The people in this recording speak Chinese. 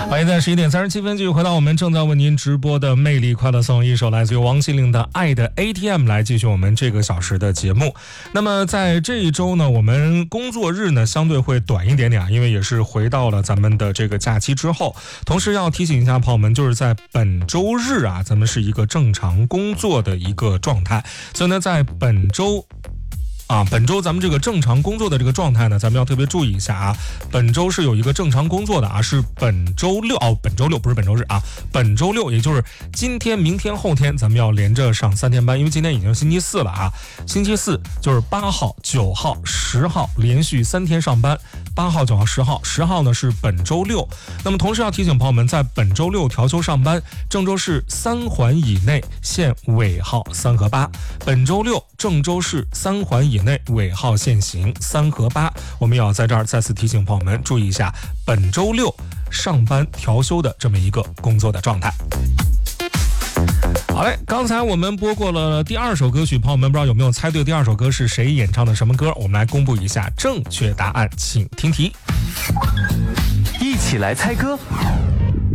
欢迎在11:37继续回到我们正在为您直播的魅力快乐颂，一首来自于王心凌的《爱的 ATM》来继续我们这个小时的节目。那么在这一周呢，我们工作日呢相对会短一点点啊，因为也是回到了咱们的这个假期之后。同时要提醒一下朋友们，就是在本周日啊，咱们是一个正常工作的一个状态，所以呢在本周咱们这个正常工作的这个状态呢，咱们要特别注意一下啊。本周是有一个正常工作的啊，是本周六不是本周日啊，本周六，也就是今天、明天、后天，咱们要连着上3天班，因为今天已经星期四了啊。星期四就是8号、9号、10号连续3天上班，8号、9号、10号呢是本周六。那么同时要提醒朋友们，在本周六调休上班，郑州市3环以内限尾号3和8。本周六郑州市3环以内尾号限行3和8，我们也要在这儿再次提醒朋友们注意一下本周六上班调休的这么一个工作的状态。好嘞，刚才我们播过了第2首歌曲，朋友们不知道有没有猜对第2首歌是谁演唱的什么歌？我们来公布一下正确答案，请听题。 一起来猜歌，